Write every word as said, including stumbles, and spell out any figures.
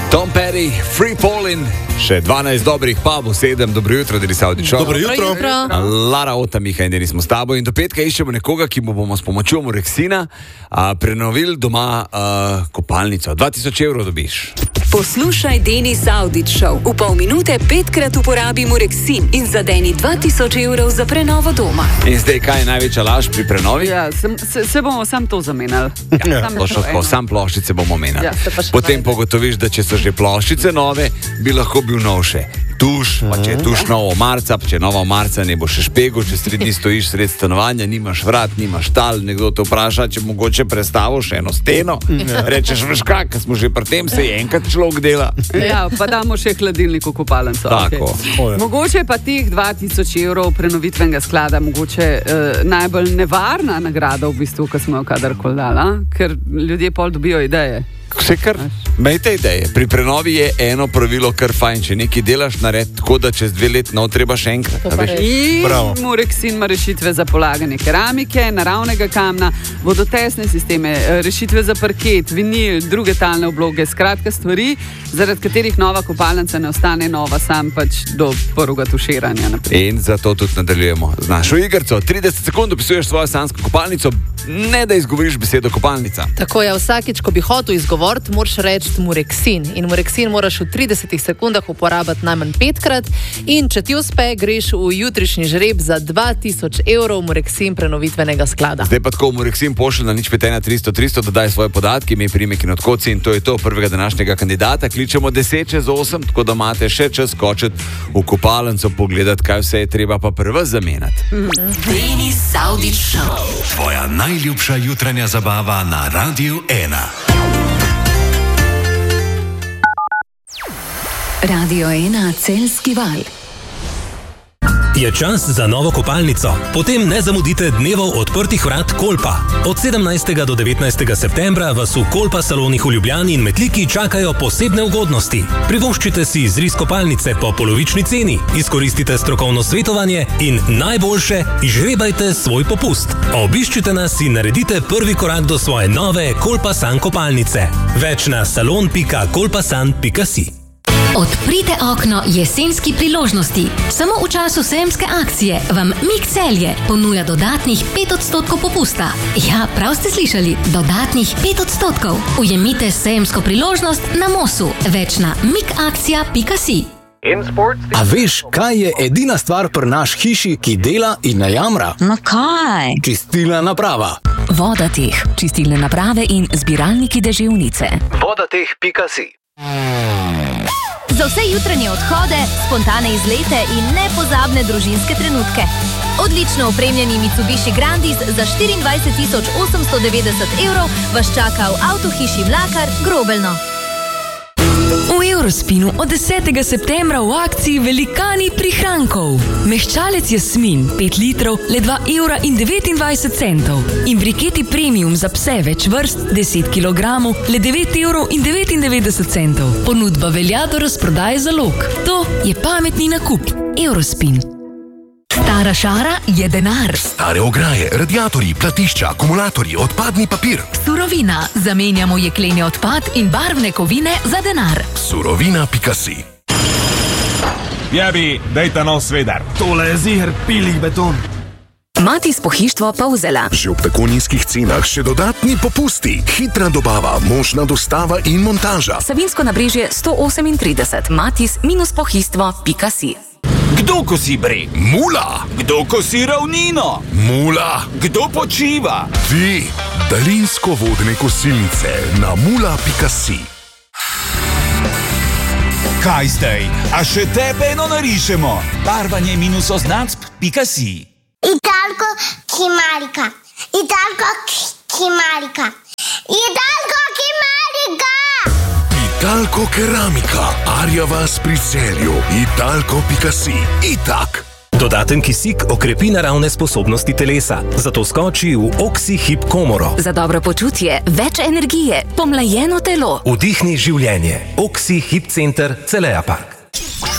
Tom Petty, Free Fallin', še dvanajst dobrih pubov, sedem, dobro jutro, da se odičo. Dobro jutro. Lara, Ota, Miha in Denis smo s tabo in do petka iščemo nekoga, ki mu bomo s pomočjo Mureksina a, prenovili doma a, kopalnico. dva tisoč evrov dobiš. Poslušaj Denis Audić Show. V pol minute petkrat uporabi Mureksin in zadeni dva tisoč evrov za prenovo doma. In zdaj, kaj je največja laž pri prenovi? Ja, sem, se, se bomo sam to zamenjali. Ja, točno tako, sam ploščice bomo menjali. Ja, potem pogotoviš, da če so že ploščice nove, bi lahko bil nov še tuš, pa če je tuš novo marca, pa če je novo marca, ne bo še špegel, če tri dni stojiš sred stanovanja, nimaš vrat, nimaš tal, nekdo te vpraša, če mogoče prestavo še eno steno. Rečeš, veš kak, smo že pri tem, se je enkrat človek dela. Ja, pa damo še hladilnik v kopalnico. Tako. Okay. Mogoče pa teh dva tisoč evrov prenovitvenega sklada, mogoče eh, najbolj nevarna nagrada v bistvu, ko smo jo kadarkoli dala, ker ljudje pol dobijo ideje. Vse kar, imejte ideje. Pri prenovi je eno pravilo kar fajn, če nekaj delaš nared, tako da čez dve let nov treba še enkrat. In Mureksin ima rešitve za polaganje keramike, naravnega kamna, vodotesne sisteme, rešitve za parket, vinil, druge talne obloge, skratka stvari, zaradi katerih nova kopalnica ne ostane nova, sam pač do prvega tuširanja naprej. In zato tudi nadaljujemo z našo igrico. trideset sekund opisuješ svojo sanjsko kopalnico, ne da izgovoriš besedo kopalnica. Tako je, vsakič, ko bi hotel izgovoriti, moraš reči Mureksin. In Mureksin moraš v tridesetih sekundah uporabiti najmanj petkrat. In če ti uspe, greš v jutrišnji žreb za dva tisoč evrov Mureksin prenovitvenega sklada. Zdaj pa tako Mureksin pošlje na nič pet ena tristo tristo, dodaj svoje podatke, ime, priimek in odkot si, in to je to prvega današnjega kandidata. Kličemo deset čez osem, tako da imate še čas skočiti v kopalnico, pogledati, kaj vse je treba pa prvo zamenjati. Denis Audić Show. Tvoja najljubša jutranja zabava na Radiu ena. Radio ena Celjski val. Je čas za novo kopalnico? Potem ne zamudite dnevov odprtih vrat Kolpa. Od sedemnajstega do devetnajstega septembra vas v Kolpa salonih v Ljubljani in Metliki čakajo posebne ugodnosti. Privoščite si izris kopalnice po polovični ceni, izkoristite strokovno svetovanje in najboljše, izžrebajte svoj popust. Obiščite nas in naredite prvi korak do svoje nove Kolpasan kopalnice. Več na salon pika kolpasan pika si. Odprite okno jesenski priložnosti. Samo v času sejemske akcije vam Mik Celje ponuja dodatnih pet odstotkov popusta. Ja, prav ste slišali, dodatnih pet odstotkov. Ujemite sejemsko priložnost na Mosu. Več na mikakcija pika si. A veš, kaj je edina stvar pri naš hiši, ki dela in ne jamra? No kaj? Čistilna naprava. Vodateh, čistilne naprave in zbiralniki deževnice. vodateh pika si. Za vse jutranje odhode, spontane izlete in nepozabne družinske trenutke. Odlično opremljeni Mitsubishi Grandis za štiriindvajset tisoč osemsto devetdeset evrov vas čaka v avtohiši Mlakar, Grobelno. V Eurospinu od desetega septembra v akciji velikani prihrankov. Mehčalec Jasmin pet litrov le dva evra in devetindvajset centov. In briketi premium za pse več vrst deset kilogramov le devet evrov in devetindevetdeset centov. Ponudba velja do razprodaje zalog. To je pametni nakup. Eurospin. Stara šara je denar. Stare ograje, radiatorji, platišča, akumulatorji, odpadni papir. Surovina. Zamenjamo jekleni odpad in barvne kovine za denar. Surovina pika si. Javi, dajta nov svedar. Tole je ziher pilih beton. Matis pohištvo Pavzela. Že ob tako nizkih cenah še dodatni popusti. Hitra dobava, možna dostava in montaža. Savinsko nabrežje sto osemintrideset. Matis minus pohištvo pika si. Kdo kosi breg? Mula. Kdo kosi ravnino? Mula. Kdo počiva? Ti, daljinsko vodne kosilnice na mula pika si. Kaj zdaj? A še tebe eno narišemo? Barvanje minus oznacb pika si. Italko Kimarika. Italko Kimarika. Italko Kimarika. Italko keramika. Arjava s pri Celju. Italko pika si. Itak. Dodaten kisik okrepi naravne sposobnosti telesa, zato skoči v Oxi Hip komoro. Za dobro počutje, več energije, pomlajeno telo. Vdihni življenje. Oxi Hip center Celeja Park.